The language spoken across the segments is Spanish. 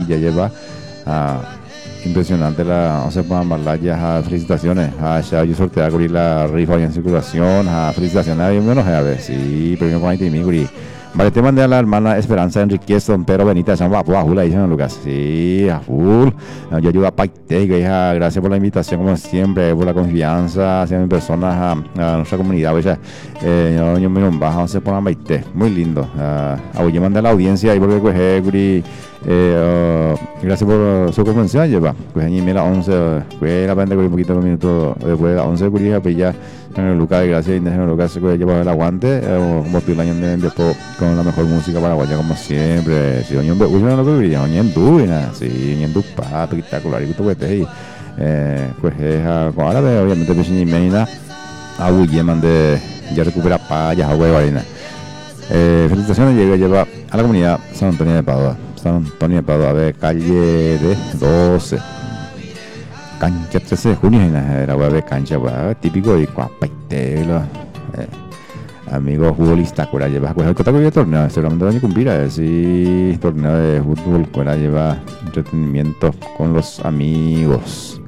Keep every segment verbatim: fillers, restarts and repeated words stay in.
ya lleva a impresionante la, o sea, para Malaya, felicitaciones a ya yo sortear con la rifa en circulación, a felicitaciones a menos a ver si premio con ahí mi vale, te mandé a la hermana Esperanza Enriquez Don Pedro Benita, se llama a full ahí, Lucas, sí, a full, yo ayudo a Paite, hija, gracias por la invitación como siempre, por la confianza hacia mis personas, a, a nuestra comunidad, oye, eh, yo, yo me lo bajo, se pone a Paite, muy lindo, uh, a oye, mandé a la audiencia ahí porque pues, eh, uh, gracias por su convención, lleva, pues allí me la once, pues la pende con un poquito de minutos después de la once, pues pues ya, Lucas, gracias, Lucas, se puede llevar el aguante, eh, como tú el año de después con la mejor música paraguaya como siempre. Si oño uy no lo que viví, oño en duina, sí, oño en du pa espectacular y tú pues ahí. Eh, pues es ahora obviamente pues ni meina a Guilleman de ya recupera pa ya agua varina. Eh, felicitaciones llega lleva a la comunidad San Antonio de Padua. San Antonio de Padua de calle de doce. Cancha trece de junio era web de cancha típico y cuapaitelo. Eh, Amigos futbolistas, cuál lleva, pues el cotaco de torneo, seguramente va a cumplir, sí, torneo de fútbol, cuál lleva entretenimiento con los amigos.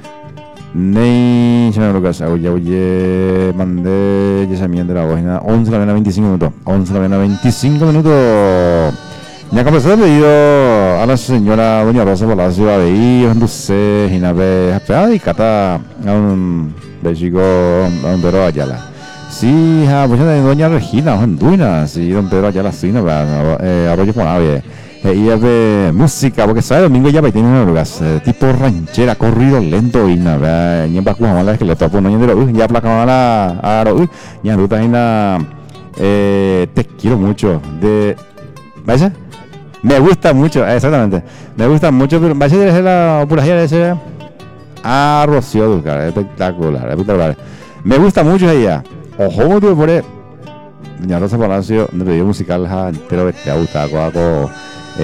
Ney, ya lo que hago, ya oye, mandé yesamiento de la página, once de la mañana veinticinco minutos, once de la mañana veinticinco minutos. Ya comenzó el pedido a la señora doña Rosa Palacio, a ver, no sé, y una vez, y cata a un de chico, a un Pedro Ayala. Sí, ja, pues de doña Regina, Honduras, sí, don Pedro Ayala, sí, no, eh, Arroyo con ave, eh, y de música, porque sabe, domingo ya va a tener un lugar, eh, tipo ranchera, corrido lento, y nada, y en Bacu, jamás la que le topo, no, y en ya placa la, aro, uy, y en ruta, y nada, eh, te quiero mucho, de, ¿vaya? Me gusta mucho, exactamente, me gusta mucho, pero vaya a ser la opulación de ese, ah, Rocío Dulcar, espectacular, espectacular, me gusta mucho ella. Ojo, tío, por ahí. Doña Rosa Palacio, de pedido musical, ja, entero que te ha gustado, algo,